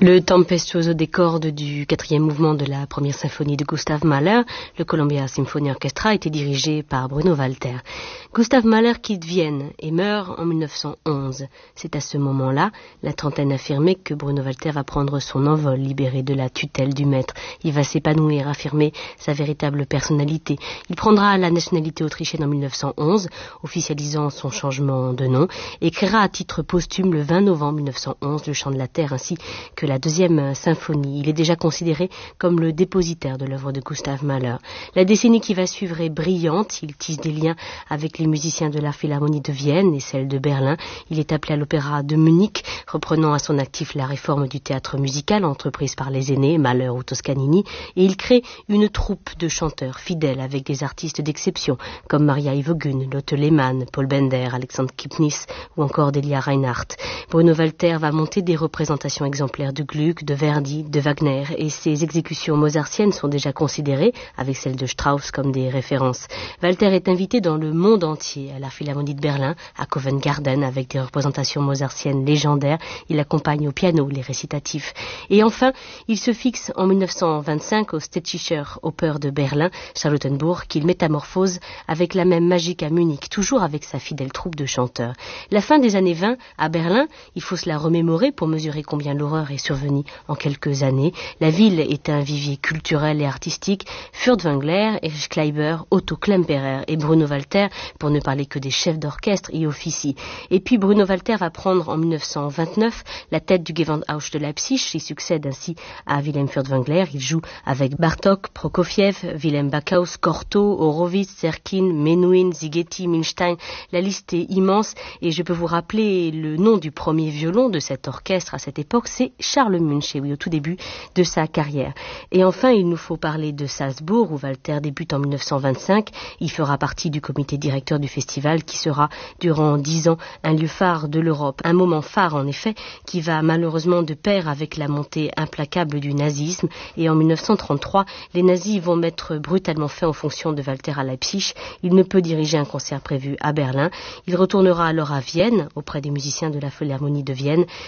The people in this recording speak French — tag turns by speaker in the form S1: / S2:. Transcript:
S1: Le tempestuoso des cordes du quatrième mouvement de la première symphonie de Gustav Mahler, le Columbia Symphony Orchestra, était dirigé par Bruno Walter. Gustav Mahler quitte Vienne et meurt en 1911. C'est à ce moment-là, la trentaine affirmée, que Bruno Walter va prendre son envol, libéré de la tutelle du maître. Il va s'épanouir, affirmer sa véritable personnalité. Il prendra la nationalité autrichienne en 1911, officialisant son changement de nom, et créera à titre posthume le 20 novembre 1911 le Chant de la Terre, ainsi que la deuxième symphonie. Il est déjà considéré comme le dépositaire de l'œuvre de Gustav Mahler. La décennie qui va suivre est brillante. Il tisse des liens avec les musiciens de la Philharmonie de Vienne et celle de Berlin. Il est appelé à l'Opéra de Munich, reprenant à son actif la réforme du théâtre musical entreprise par les aînés, Mahler ou Toscanini, et il crée une troupe de chanteurs fidèles avec des artistes d'exception comme Maria Ivogun, Lotte Lehmann, Paul Bender, Alexandre Kipnis ou encore Delia Reinhardt. Bruno Walter va monter des représentations exemplaires de Gluck, de Verdi, de Wagner, et ses exécutions mozartiennes sont déjà considérées, avec celles de Strauss, comme des références. Walter est invité dans le monde entier, à la Philharmonie de Berlin, à Covent Garden, avec des représentations mozartiennes légendaires. Il accompagne au piano les récitatifs. Et enfin, il se fixe en 1925 au Städtischer Oper de Berlin, Charlottenburg, qu'il métamorphose avec la même magie qu'à Munich, toujours avec sa fidèle troupe de chanteurs. La fin des années 20, à Berlin, il faut se la remémorer pour mesurer combien l'horreur est survenue en quelques années. La ville est un vivier culturel et artistique. Furtwängler, Erich Kleiber, Otto Klemperer et Bruno Walter, pour ne parler que des chefs d'orchestre, y officient. Et puis Bruno Walter va prendre en 1929 la tête du Gewandhaus de Leipzig. Il succède ainsi à Wilhelm Furtwängler. Il joue avec Bartók, Prokofiev, Wilhelm Backhaus, Cortot, Horowitz, Serkin, Menuhin, Ligeti, Milstein. La liste est immense et je peux vous rappeler le nom du premier violon de cet orchestre à cette époque, c'est Charles Munch, et oui, au tout début de sa carrière. Et enfin, il nous faut parler de Salzbourg, où Walter débute en 1925. Il fera partie du comité directeur du festival, qui sera durant 10 ans un lieu phare de l'Europe. Un moment phare, en effet, qui va malheureusement de pair avec la montée implacable du nazisme. Et en 1933, les nazis vont mettre brutalement fin aux fonctions de Walter à Leipzig. Il ne peut diriger un concert prévu à Berlin. Il retournera alors à Vienne, auprès des musiciens de la Philharmonie de Vienne.